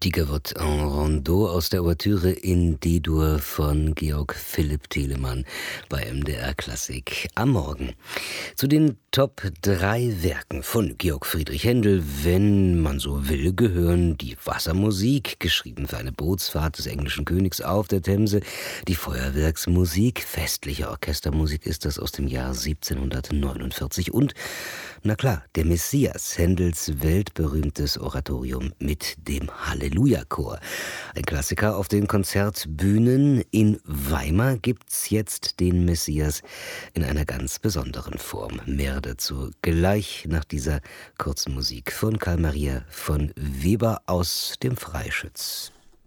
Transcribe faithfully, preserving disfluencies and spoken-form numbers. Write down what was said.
Die Gavotte en Rondeau aus der Ouvertüre in D-Dur von Georg Philipp Telemann bei M D R Klassik am Morgen. Zu den Top drei Werken von Georg Friedrich Händel, wenn man so will, gehören die Wassermusik, geschrieben für eine Bootsfahrt des englischen Königs auf der Themse, die Feuerwerksmusik, festliche Orchestermusik ist das aus dem Jahr siebzehnhundertneunundvierzig und, na klar, der Messias, Händels weltberühmtes Oratorium mit dem Halleluja-Chor. Ein Klassiker auf den Konzertbühnen. In Weimar gibt's jetzt den Messias in einer ganz besonderen Form. Mehr dazu gleich nach dieser kurzen Musik von Karl Maria von Weber aus dem Freischütz.